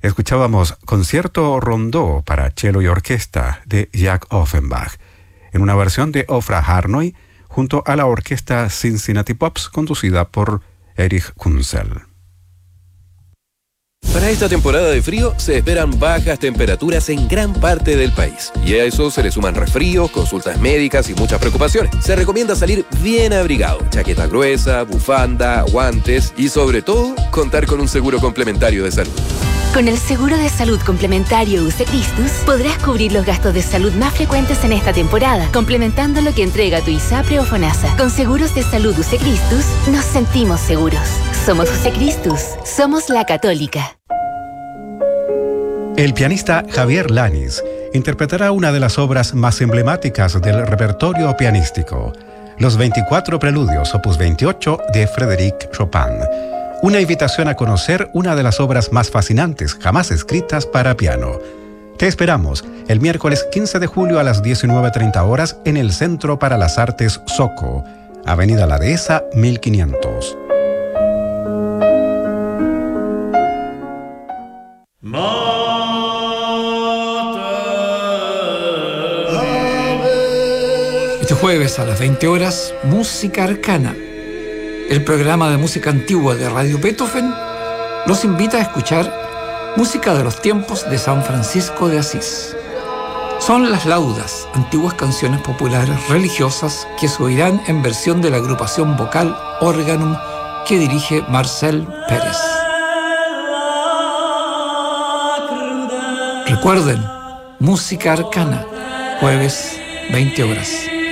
Escuchábamos Concierto Rondó para cello y orquesta de Jack Offenbach, en una versión de Ofra Harnoy, junto a la orquesta Cincinnati Pops, conducida por Erich Kunzel. Para esta temporada de frío se esperan bajas temperaturas en gran parte del país. Y a eso se le suman resfríos, consultas médicas y muchas preocupaciones. Se recomienda salir bien abrigado, chaqueta gruesa, bufanda, guantes y sobre todo contar con un seguro complementario de salud. Con el seguro de salud complementario UC Christus podrás cubrir los gastos de salud más frecuentes en esta temporada, complementando lo que entrega tu ISAPRE o FONASA. Con seguros de salud UC Christus nos sentimos seguros. Somos UC Christus, somos la Católica. El pianista Javier Lanis interpretará una de las obras más emblemáticas del repertorio pianístico, los 24 Preludios, opus 28 de Frédéric Chopin. Una invitación a conocer una de las obras más fascinantes jamás escritas para piano. Te esperamos el miércoles 15 de julio a las 19:30 horas en el Centro para las Artes Soco, Avenida La Dehesa, 1500. Este jueves a las 20 horas, Música Arcana. El programa de música antigua de Radio Beethoven los invita a escuchar música de los tiempos de San Francisco de Asís. Son las laudas, antiguas canciones populares religiosas que se oirán en versión de la agrupación vocal Organum que dirige Marcel Pérez. Recuerden, Música Arcana, jueves 20 horas.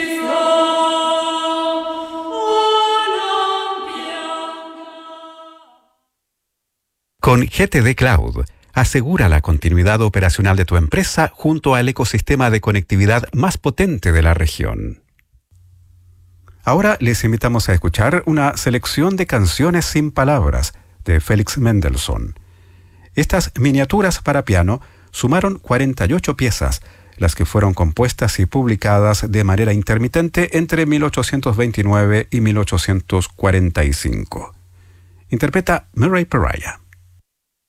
Con GTD Cloud, asegura la continuidad operacional de tu empresa junto al ecosistema de conectividad más potente de la región. Ahora les invitamos a escuchar una selección de canciones sin palabras de Félix Mendelssohn. Estas miniaturas para piano sumaron 48 piezas, las que fueron compuestas y publicadas de manera intermitente entre 1829 y 1845. Interpreta Murray Pariah.